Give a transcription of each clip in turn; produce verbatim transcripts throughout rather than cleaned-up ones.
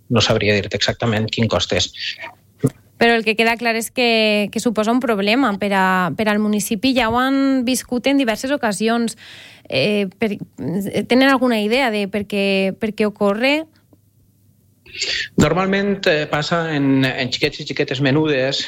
no sabria dir-te exactament quin cost és. Però el que queda clar és que, que suposa un problema per, a, per al municipi. Ja ho han viscut en diverses ocasions. Eh, per, tenen alguna idea de per què, per què ocorre? Normalment eh, passa en, en xiquets i xiquetes menudes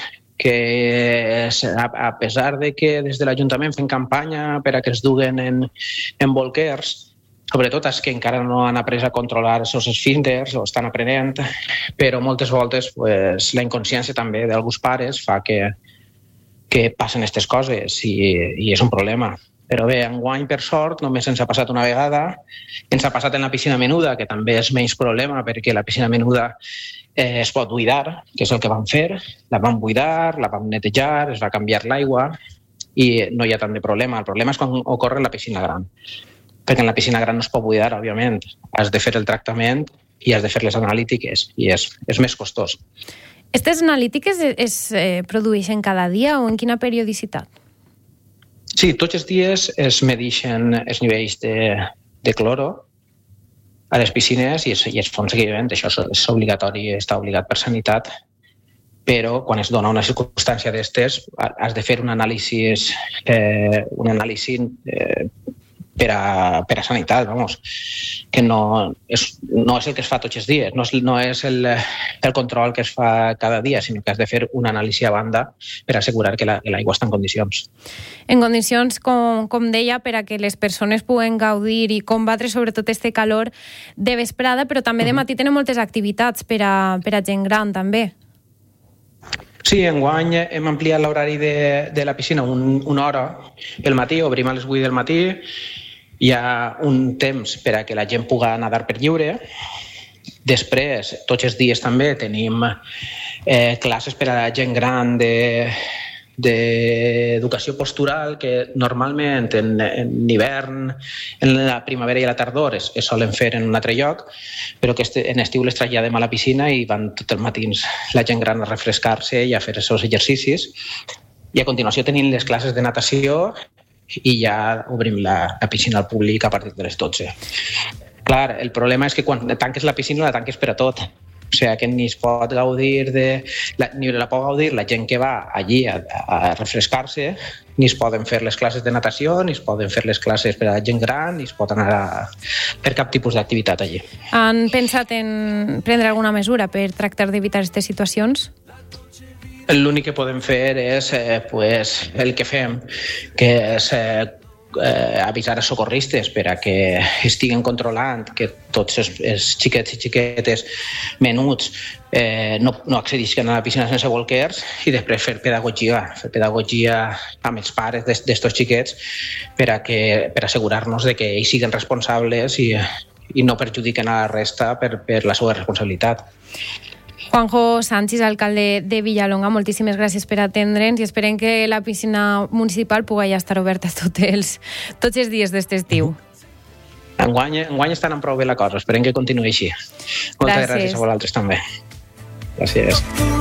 que a, a pesar de que des de l'Ajuntament fem campanya per a que es duguen en, en bolquers, sobretot els que encara no han après a controlar els seus esfínters o estan aprenent, però moltes voltes pues, la inconsciència també d'alguns pares fa que, que passen aquestes coses i, i és un problema. Però bé, enguany, per sort, només ens ha passat una vegada. Ens ha passat en la piscina menuda, que també és menys problema perquè la piscina menuda eh, es pot buidar, que és el que vam fer. La vam buidar, la vam netejar, es va canviar l'aigua i no hi ha tant de problema. El problema és quan ocorre en la piscina gran. Perquè en la piscina gran no es pot buidar, òbviament. Has de fer el tractament i has de fer les analítiques i és, és més costós. Aquestes analítiques es, es eh, produeixen cada dia o en quina periodicitat? Sí, tots els dies es medeixen els nivells de, de cloro a les piscines i es, i es fa un seguiment. Això és obligatori, està obligat per sanitat, però quan es dona una circumstància d'estes has de fer un anàlisi, eh, un anàlisi eh, per a, per a sanitat, vamos, que no és, no és el que es fa tots els dies, no és, no és el, el control que es fa cada dia, sinó que has de fer una anàlisi a banda per assegurar que la, que l'aigua està en condicions. En condicions, com, com deia, per a que les persones puguen gaudir i combatre sobretot este calor de vesprada, però també de matí tenen moltes activitats per a, per a gent gran, també. Sí, enguany hem ampliat l'horari de, de la piscina un, una hora pel matí, obrim a les vuit del matí. Hi ha un temps per a que la gent pugui nedar per lliure. Després, tots els dies també tenim eh, classes per a la gent gran de, d'educació postural que normalment en, en hivern, en la primavera i la tardor es, es solen fer en un altre lloc, però que este, en estiu les traslladem a la piscina i van tots els matins la gent gran a refrescar-se i a fer els seus exercicis. I a continuació tenim les classes de natació i ja obrim la, la piscina al públic a partir de les dotze. Clar, el problema és que quan tanques la piscina la tanques per a tot. O sigui, que ni es pot gaudir de... La, ni la pot gaudir la gent que va allí a, a refrescar-se, ni es poden fer les classes de natació, ni es poden fer les classes per a la gent gran, ni es pot anar a fer cap tipus d'activitat allí. Han pensat en prendre alguna mesura per tractar d'evitar aquestes situacions? L'únic que podem fer és eh, pues, el que fem, que és eh, eh, avisar els socorristes per a que estiguen controlant que tots els, els xiquets i xiquetes menuts eh, no, no accedisquen a la piscina sense bolquers i després fer pedagogia, fer pedagogia amb els pares d'estos xiquets per a que, per assegurar-nos de que ells siguen responsables i, i no perjudiquen a la resta per, per la seva responsabilitat. Juanjo Sánchez, alcalde de Villalonga, moltíssimes gràcies per atendre'ns i esperem que la piscina municipal pugui ja estar oberta tots els, tots els dies d'aquest estiu. Enguany, enguany estan en prou bé la cosa, esperem que continuï així. Moltes gràcies, gràcies a vosaltres també. Gràcies.